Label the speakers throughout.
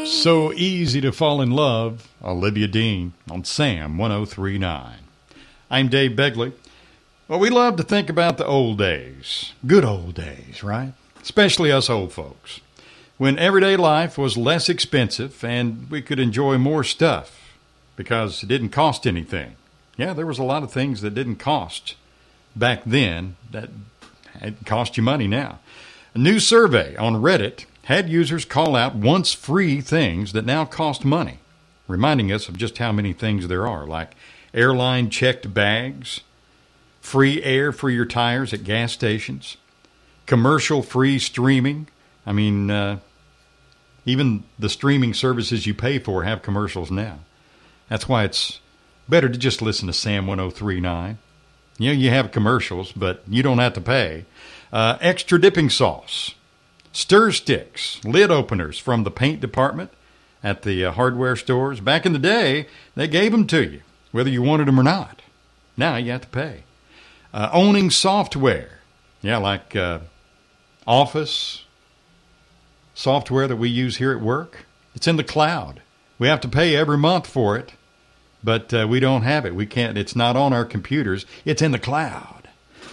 Speaker 1: So Easy to Fall in Love, Olivia Dean on Sam 103.9. I'm Dave Begley. Well, we love to think about the old days. Good old days, right? Especially us old folks. When everyday life was less expensive and we could enjoy more stuff because it didn't cost anything. Yeah, there was a lot of things that didn't cost back then that cost you money now. A new survey on Reddit had users call out once free things that now cost money, reminding us of just how many things there are, like airline checked bags, free air for your tires at gas stations, commercial free streaming. I mean, even the streaming services you pay for have commercials now. That's why it's better to just listen to Sam 103.9. You know, you have commercials, but you don't have to pay. Extra dipping sauce. Stir sticks, lid openers from the paint department at the hardware stores. Back in the day, they gave them to you, whether you wanted them or not. Now you have to pay. Owning software. Yeah, like Office software that we use here at work. It's in the cloud. We have to pay every month for it, but we don't have it. We can't. It's not on our computers. It's in the cloud.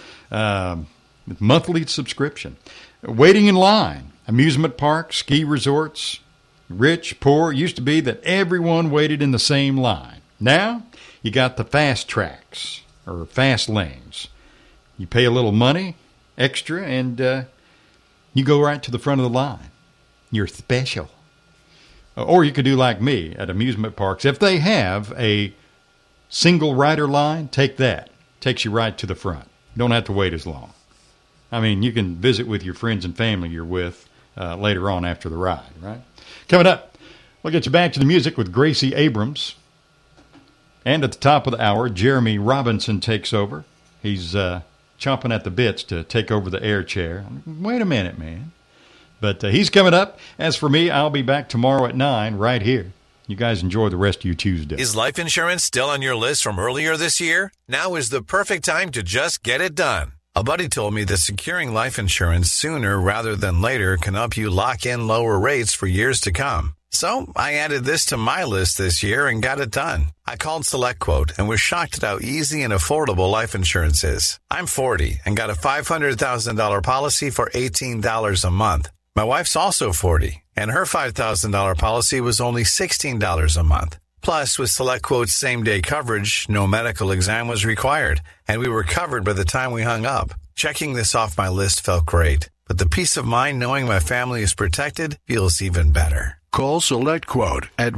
Speaker 1: Monthly subscription. Waiting in line, amusement parks, ski resorts, rich, poor. It used to be that everyone waited in the same line. Now, you got the fast tracks or fast lanes. You pay a little money extra and you go right to the front of the line. You're special. Or you could do like me at amusement parks. If they have a single rider line, take that. Takes you right to the front. You don't have to wait as long. I mean, you can visit with your friends and family you're with later on after the ride, right? Coming up, we'll get you back to the music with Gracie Abrams. And at the top of the hour, Jeremy Robinson takes over. He's chomping at the bits to take over the air chair. Wait a minute, man. But he's coming up. As for me, I'll be back tomorrow at 9 right here. You guys enjoy the rest of your Tuesday.
Speaker 2: Is life insurance still on your list from earlier this year? Now is the perfect time to just get it done. A buddy told me that securing life insurance sooner rather than later can help you lock in lower rates for years to come. So I added this to my list this year and got it done. I called SelectQuote and was shocked at how easy and affordable life insurance is. I'm 40 and got a $500,000 policy for $18 a month. My wife's also 40, and her $5,000 policy was only $16 a month. Plus, with SelectQuote's same-day coverage, no medical exam was required, and we were covered by the time we hung up. Checking this off my list felt great, but the peace of mind knowing my family is protected feels even better.
Speaker 3: Call SelectQuote at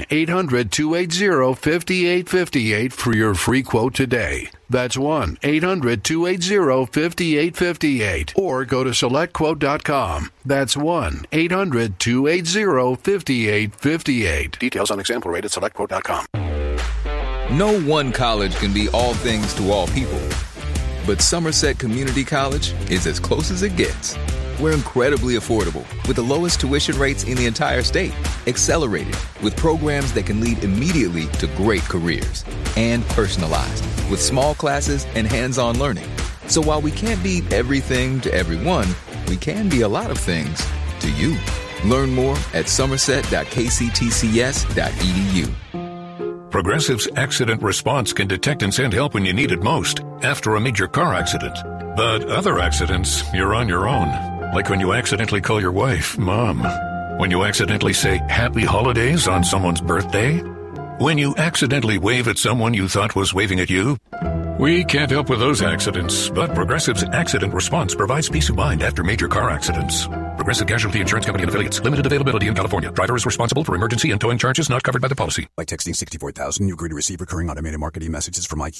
Speaker 3: 1-800-280-5858 for your free quote today. That's 1-800-280-5858. Or go to SelectQuote.com. That's 1-800-280-5858. Details on example rate at SelectQuote.com.
Speaker 4: No one college can be all things to all people. But Somerset Community College is as close as it gets. We're incredibly affordable with the lowest tuition rates in the entire state. Accelerated with programs that can lead immediately to great careers. And personalized with small classes and hands-on learning. So while we can't be everything to everyone, we can be a lot of things to you. Learn more at somerset.kctcs.edu.
Speaker 5: Progressive's Accident Response can detect and send help when you need it most, after a major car accident. But other accidents, you're on your own. Like when you accidentally call your wife Mom. When you accidentally say Happy Holidays on someone's birthday. When you accidentally wave at someone you thought was waving at you. We can't help with those accidents, but Progressive's Accident Response provides peace of mind after major car accidents. Progressive Casualty Insurance Company and Affiliates. Limited availability in California. Driver is responsible for emergency and towing charges not covered by the policy.
Speaker 6: By texting 64,000, you agree to receive recurring automated marketing messages from IQ